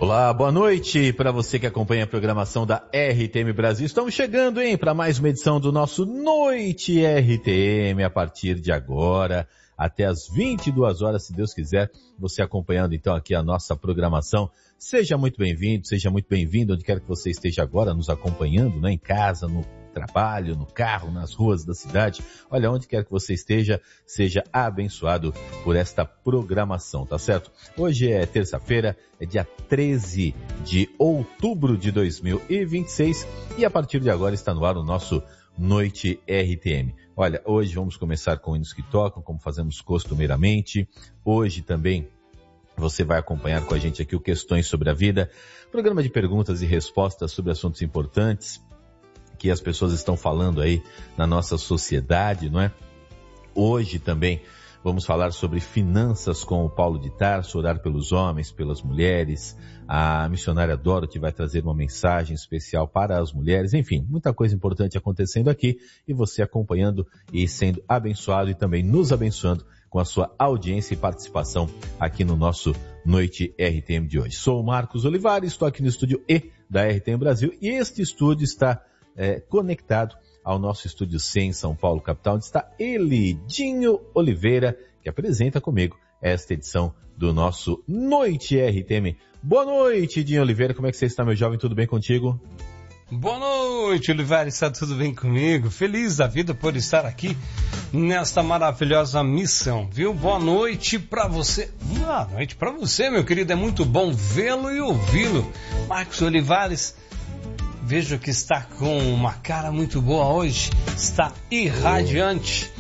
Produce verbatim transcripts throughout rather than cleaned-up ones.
Olá, boa noite para você que acompanha a programação da R T M Brasil. Estamos chegando, hein, para mais uma edição do nosso Noite R T M a partir de agora até as vinte e duas horas, se Deus quiser, você acompanhando então aqui a nossa programação. Seja muito bem-vindo, seja muito bem-vindo onde quer que você esteja agora nos acompanhando, né, em casa, no trabalho, no carro, nas ruas da cidade. Olha, onde quer que você esteja, seja abençoado por esta programação, tá certo? Hoje é terça-feira, é dia treze de outubro de dois mil e vinte e seis e a partir de agora está no ar o nosso Noite R T M. Olha, hoje vamos começar com hinos que tocam, como fazemos costumeiramente. Hoje também você vai acompanhar com a gente aqui o Questões sobre a Vida, programa de perguntas e respostas sobre assuntos importantes que as pessoas estão falando aí na nossa sociedade, não é? Hoje também vamos falar sobre finanças com o Paulo de Tarso, orar pelos homens, pelas mulheres. A missionária Dorothy vai trazer uma mensagem especial para as mulheres. Enfim, muita coisa importante acontecendo aqui e você acompanhando e sendo abençoado e também nos abençoando com a sua audiência e participação aqui no nosso Noite R T M de hoje. Sou o Marcos Olivares, estou aqui no estúdio E da R T M Brasil e este estúdio está É, conectado ao nosso estúdio C em São Paulo, capital, onde está ele, Dinho Oliveira, que apresenta comigo esta edição do nosso Noite R T M. Boa noite, Dinho Oliveira, como é que você está, meu jovem? Tudo bem contigo? Boa noite, Oliveira, está tudo bem comigo? Feliz da vida por estar aqui nesta maravilhosa missão, viu? Boa noite para você. Boa noite para você, meu querido, é muito bom vê-lo e ouvi-lo. Marcos Olivares, vejo que está com uma cara muito boa hoje, está irradiante.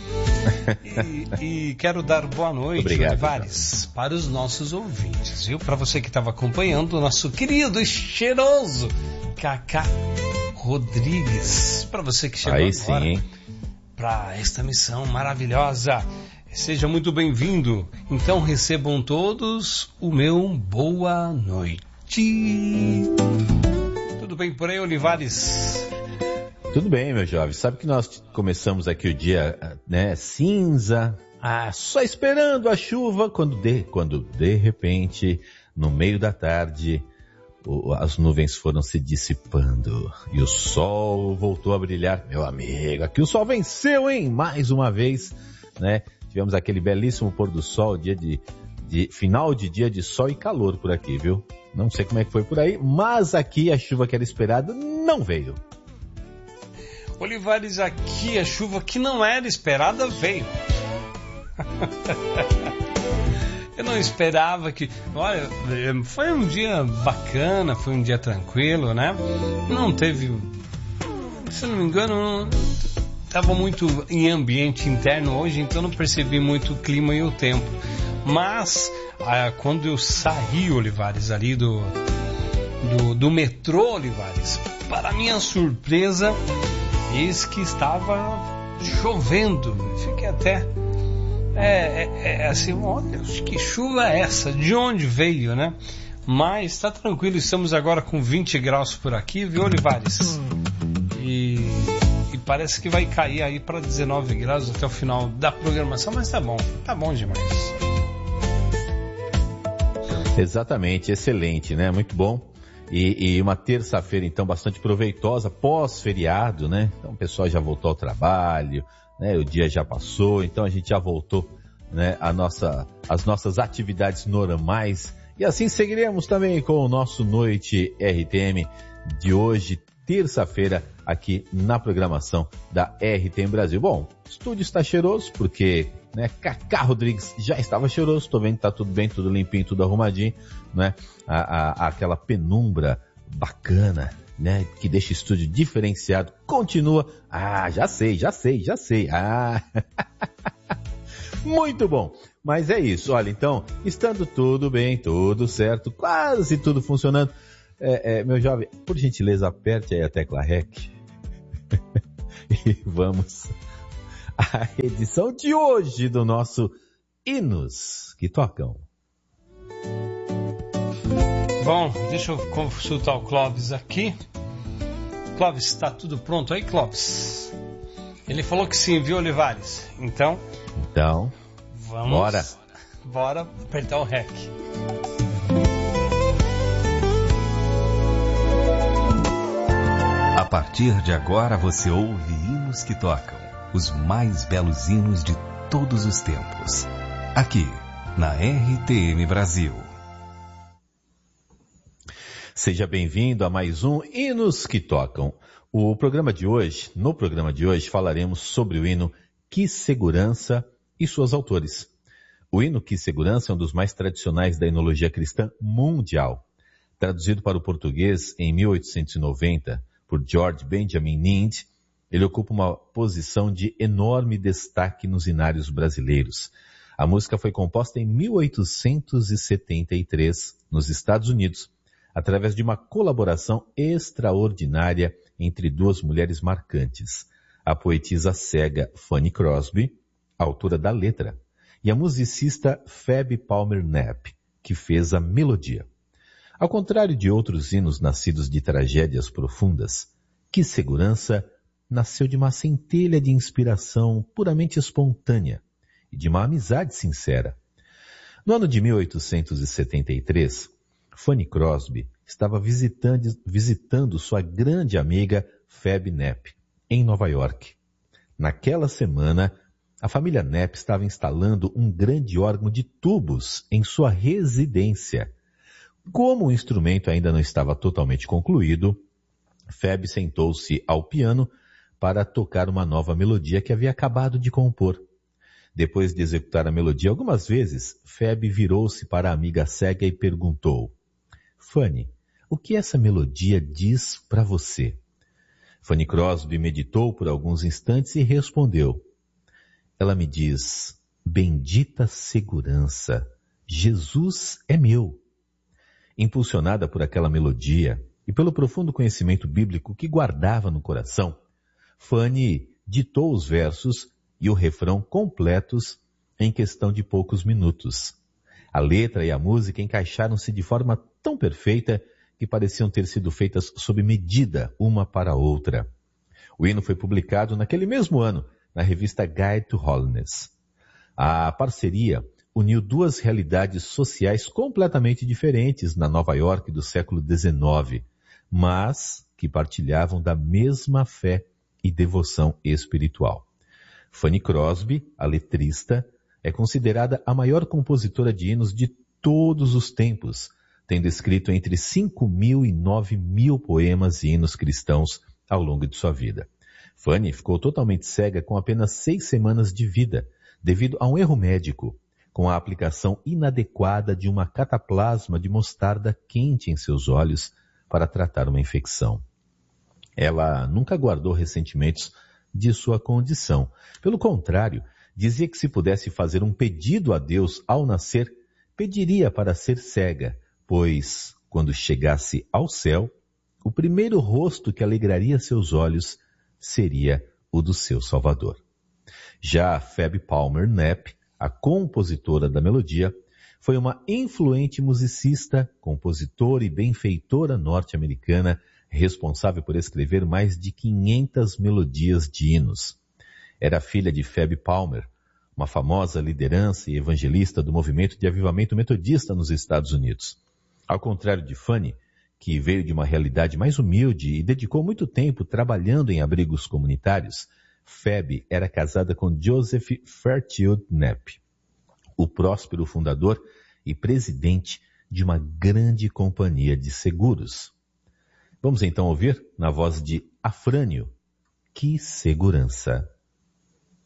E, e quero dar boa noite, Obrigado, Olivares, então, para os nossos ouvintes, viu? Para você que estava acompanhando o nosso querido e cheiroso Cacá Rodrigues. Para você que chegou aí agora sim, para esta missão maravilhosa, seja muito bem-vindo. Então recebam todos o meu boa noite. Tudo bem por aí, Olivares? Tudo bem, meu jovem. Sabe que nós começamos aqui o dia, né, cinza, ah, só esperando a chuva, quando de, quando de repente, no meio da tarde, o, as nuvens foram se dissipando e o sol voltou a brilhar. Meu amigo, aqui o sol venceu, hein? Mais uma vez, né? Tivemos aquele belíssimo pôr do sol, dia de, de final de dia de sol e calor por aqui, viu? Não sei como é que foi por aí, mas aqui a chuva que era esperada não veio. Olivares, aqui a chuva que não era esperada veio. Eu não esperava que... Olha, foi um dia bacana, foi um dia tranquilo, né? Não teve... Se não me engano, estava muito em ambiente interno hoje, então não percebi muito o clima e o tempo. Mas... Ah, quando eu saí, Olivares, ali do, do, do metrô, Olivares, para minha surpresa, eis que estava chovendo. Fiquei até, é, é, é assim, olha, que chuva é essa? De onde veio, né? Mas está tranquilo, estamos agora com vinte graus por aqui, viu, Olivares? E, e parece que vai cair aí para dezenove graus até o final da programação, mas tá bom, tá bom demais. Exatamente, excelente, né? Muito bom. E, e uma terça-feira, então, bastante proveitosa, pós-feriado, né? Então o pessoal já voltou ao trabalho, né? O dia já passou, então a gente já voltou, né? A nossa, as nossas atividades normais. E assim seguiremos também com o nosso Noite R T M de hoje, terça-feira, aqui na programação da R T M Brasil. Bom, o estúdio está cheiroso porque... né, Cacá Rodrigues já estava cheiroso, estou vendo que está tudo bem, tudo limpinho, tudo arrumadinho, né? A, a, aquela penumbra bacana, né, que deixa o estúdio diferenciado, continua. Ah, já sei, já sei, já sei. Ah, muito bom. Mas é isso, olha, então, estando tudo bem, tudo certo, quase tudo funcionando, é, é, meu jovem, por gentileza, aperte aí a tecla R E C e vamos... a edição de hoje do nosso Hinos que Tocam. Bom, deixa eu consultar o Clóvis aqui. Clóvis, está tudo pronto aí, Clóvis? Ele falou que sim, viu, Olivares? Então... Então, vamos... Bora. Bora apertar o R E C. partir de agora você ouve hinos que tocam, os mais belos hinos de todos os tempos. Aqui, na R T M Brasil. Seja bem-vindo a mais um Hinos que Tocam. O programa de hoje, no programa de hoje, falaremos sobre o hino Que Segurança e suas autores. O hino Que Segurança é um dos mais tradicionais da hinologia cristã mundial. Traduzido para o português em mil oitocentos e noventa por George Benjamin Ninde, ele ocupa uma posição de enorme destaque nos hinários brasileiros. A música foi composta em mil oitocentos e setenta e três, nos Estados Unidos, através de uma colaboração extraordinária entre duas mulheres marcantes, a poetisa cega Fanny Crosby, autora da letra, e a musicista Phoebe Palmer Knapp, que fez a melodia. Ao contrário de outros hinos nascidos de tragédias profundas, Que Segurança nasceu de uma centelha de inspiração puramente espontânea e de uma amizade sincera. No ano de mil oitocentos e setenta e três, Fanny Crosby estava visitando, visitando sua grande amiga Phoebe Knapp, em Nova York. Naquela semana, a família Knapp estava instalando um grande órgão de tubos em sua residência. Como o instrumento ainda não estava totalmente concluído, Phoebe sentou-se ao piano para tocar uma nova melodia que havia acabado de compor. Depois de executar a melodia algumas vezes, Phoebe virou-se para a amiga cega e perguntou: Fanny, o que essa melodia diz para você? Fanny Crosby meditou por alguns instantes e respondeu: ela me diz, bendita segurança, Jesus é meu. Impulsionada por aquela melodia e pelo profundo conhecimento bíblico que guardava no coração, Fanny ditou os versos e o refrão completos em questão de poucos minutos. A letra e a música encaixaram-se de forma tão perfeita que pareciam ter sido feitas sob medida uma para a outra. O hino foi publicado naquele mesmo ano na revista Guide to Holiness. A parceria uniu duas realidades sociais completamente diferentes na Nova York do século dezenove, mas que partilhavam da mesma fé e devoção espiritual. Fanny Crosby, a letrista, é considerada a maior compositora de hinos de todos os tempos, tendo escrito entre cinco mil e nove mil poemas e hinos cristãos ao longo de sua vida. Fanny ficou totalmente cega com apenas seis semanas de vida, devido a um erro médico, com a aplicação inadequada de uma cataplasma de mostarda quente em seus olhos para tratar uma infecção. Ela nunca guardou ressentimentos de sua condição. Pelo contrário, dizia que se pudesse fazer um pedido a Deus ao nascer, pediria para ser cega, pois, quando chegasse ao céu, o primeiro rosto que alegraria seus olhos seria o do seu Salvador. Já Phoebe Palmer Knapp, a compositora da melodia, foi uma influente musicista, compositora e benfeitora norte-americana, responsável por escrever mais de quinhentas melodias de hinos. Era filha de Phoebe Palmer, uma famosa liderança e evangelista do movimento de avivamento metodista nos Estados Unidos. Ao contrário de Fanny, que veio de uma realidade mais humilde e dedicou muito tempo trabalhando em abrigos comunitários, Phoebe era casada com Joseph Fairchild Knapp, o próspero fundador e presidente de uma grande companhia de seguros. Vamos então ouvir, na voz de Afrânio, Que Segurança.